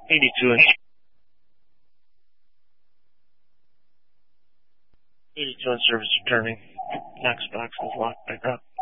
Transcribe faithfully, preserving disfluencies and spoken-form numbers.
eighty-two inch. eighty-two inch service returning. Knox box is locked back up.